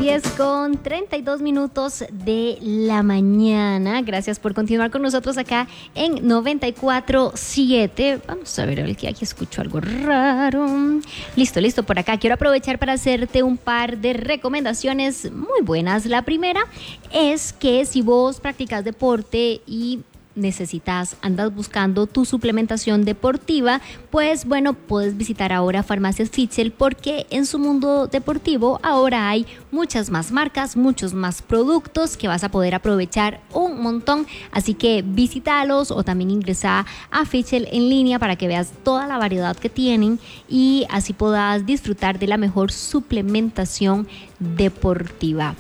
10:32 de la mañana. Gracias por continuar con nosotros acá en 94.7. Vamos a ver, aquí escucho algo raro. Listo por acá. Quiero aprovechar para hacerte un par de recomendaciones muy buenas. La primera es que si vos practicas deporte y andas buscando tu suplementación deportiva, pues bueno, puedes visitar ahora Farmacias Fitzel, porque en su mundo deportivo ahora hay muchas más marcas, muchos más productos que vas a poder aprovechar un montón, así que visítalos o también ingresa a Fitzel en línea para que veas toda la variedad que tienen y así puedas disfrutar de la mejor suplementación deportiva.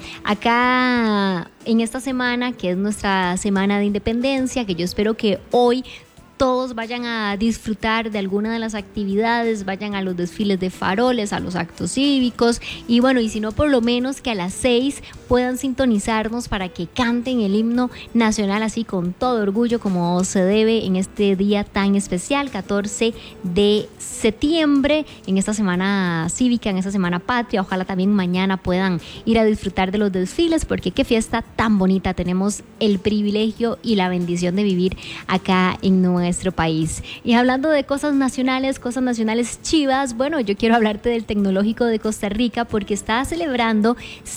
Acá en esta semana, que es nuestra semana de independencia, que yo espero que hoy todos vayan a disfrutar de alguna de las actividades, vayan a los desfiles de faroles, a los actos cívicos y bueno, y si no, por lo menos que a las 6 puedan sintonizarnos para que canten el himno nacional así con todo orgullo como se debe en este día tan especial, 14 de septiembre, en esta semana cívica, en esta semana patria. Ojalá también mañana puedan ir a disfrutar de los desfiles, porque qué fiesta tan bonita tenemos el privilegio y la bendición de vivir acá en nuestro país. Y hablando de cosas nacionales chivas, bueno, yo quiero hablarte del Tecnológico de Costa Rica, porque está celebrando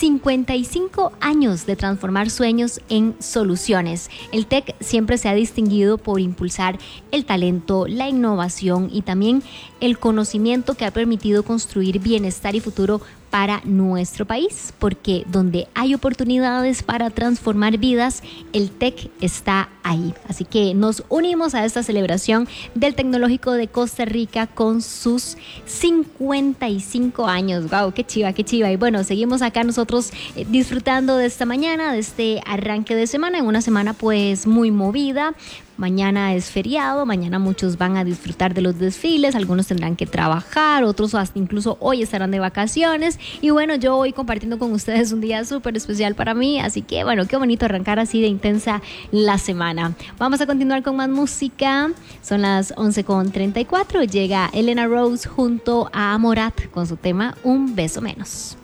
55 años de transformar sueños en soluciones. El TEC siempre se ha distinguido por impulsar el talento, la innovación y también el conocimiento que ha permitido construir bienestar y futuro para nuestro país, porque donde hay oportunidades para transformar vidas, el TEC está ahí. Así que nos unimos a esta celebración del Tecnológico de Costa Rica con sus 55 años. ¡Wow! ¡Qué chiva! Y bueno, seguimos acá nosotros disfrutando de esta mañana, de este arranque de semana, en una semana pues muy movida. Mañana es feriado, mañana muchos van a disfrutar de los desfiles, algunos tendrán que trabajar, otros hasta incluso hoy estarán de vacaciones. Y bueno, yo hoy compartiendo con ustedes un día súper especial para mí, así que bueno, qué bonito arrancar así de intensa la semana. Vamos a continuar con más música, son las 11:34, llega Elena Rose junto a Morat con su tema Un Beso Menos.